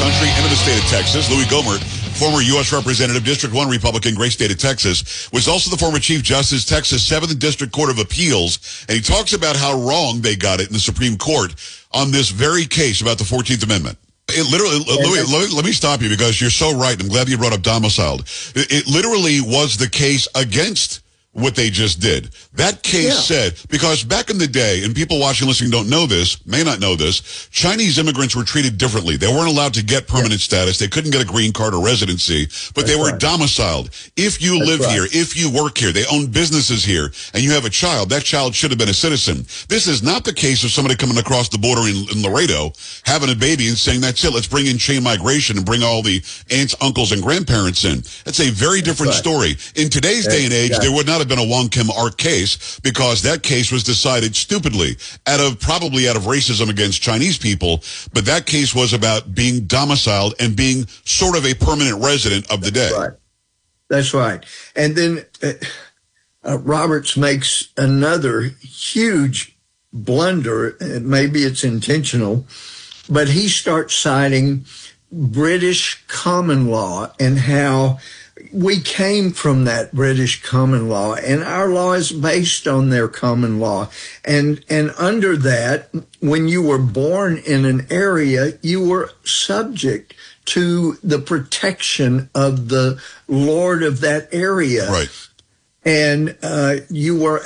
country and of the state of Texas. Louis Gohmert, former U.S. Representative, District 1 Republican, great state of Texas, was also the former Chief Justice, Texas 7th District Court of Appeals. And he talks about how wrong they got it in the Supreme Court on this very case about the 14th Amendment. It literally, Louis, let me stop you because you're so right. I'm glad you brought up domiciled. It literally was the case against what they just did. That case said, because back in the day, and people watching and listening don't know this, may not know this, Chinese immigrants were treated differently. They weren't allowed to get permanent status. They couldn't get a green card or residency, but they were domiciled. If you live here, if you work here, they own businesses here, and you have a child, that child should have been a citizen. This is not the case of somebody coming across the border in Laredo, having a baby and saying, that's it, let's bring in chain migration and bring all the aunts, uncles, and grandparents in. That's a very different story. In today's day and age, there would not have been a Wong Kim Ark case because that case was decided stupidly probably out of racism against Chinese people. But that case was about being domiciled and being sort of a permanent resident of the day. Right. That's right. And then Roberts makes another huge blunder. Maybe it's intentional, but he starts citing British common law and how we came from that British common law, and our law is based on their common law. And under that, when you were born in an area, you were subject to the protection of the lord of that area. Right. And you were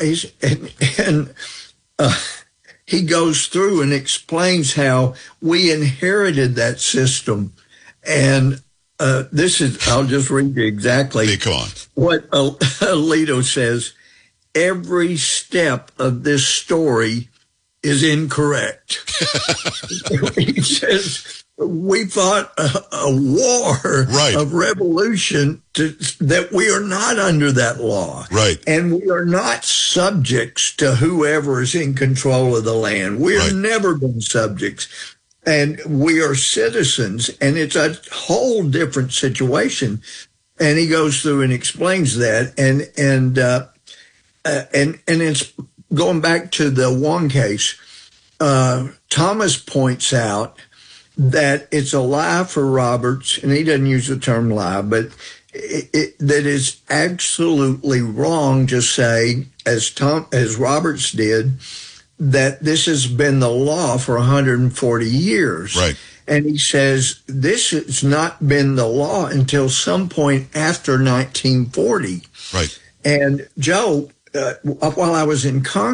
he goes through and explains how we inherited that system. And I'll just read you exactly what Alito says. Every step of this story is incorrect. He says, we fought a war of revolution that we are not under that law. Right. And we are not subjects to whoever is in control of the land. We have never been subjects. And we are citizens, and it's a whole different situation. And he goes through and explains that, and it's going back to the Wong case. Thomas points out that it's a lie for Roberts, and he doesn't use the term lie, but that is absolutely wrong to say, as Roberts did, that this has been the law for 140 years. Right. And he says this has not been the law until some point after 1940. Right. And Joe, while I was in Congress,